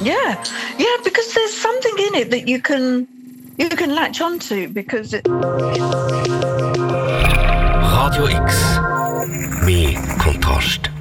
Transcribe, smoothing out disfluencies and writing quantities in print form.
Yeah, because there's something in it that you can latch onto because it... Radio X. Mehr Kontrast.